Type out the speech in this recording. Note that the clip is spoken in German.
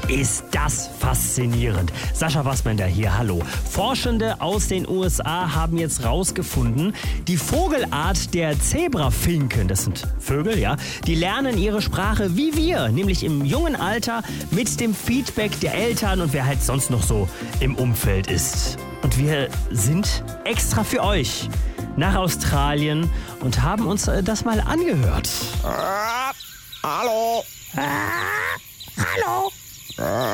Ist das faszinierend. Sascha Wassmender hier, hallo. Forschende aus den USA haben jetzt rausgefunden, die Vogelart der Zebrafinken, das sind Vögel, ja, die lernen ihre Sprache wie wir, nämlich im jungen Alter mit dem Feedback der Eltern und wer halt sonst noch so im Umfeld ist. Und wir sind extra für euch nach Australien und haben uns das mal angehört. Hallo. Hallo.